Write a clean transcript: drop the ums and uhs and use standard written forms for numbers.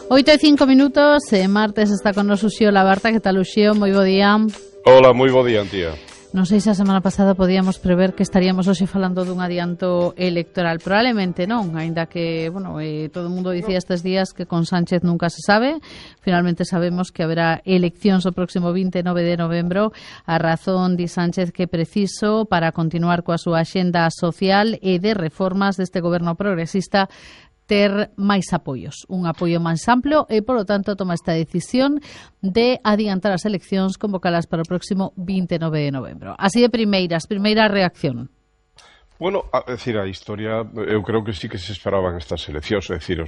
8:05, martes está con nos Uxío Labarta. Que tal, Uxío? Moi bo día. Hola, moi bo día, tía. Non sei se a semana pasada podíamos prever que estaríamos hoxe falando dun adianto electoral. Probablemente non, aínda que, todo o mundo dicía estes días que con Sánchez nunca se sabe. Finalmente sabemos que haberá eleccións o próximo 29 de novembro. A razón, di Sánchez, que preciso para continuar coa súa axenda social e de reformas deste goberno progresista ter máis apoios, un apoio máis amplo e, polo tanto, toma esta decisión de adiantar as eleccións, convocalas para o próximo 29 de novembro. Así de primeira reacción. Bueno, a historia, eu creo que sí que se esperaban estas eleccións,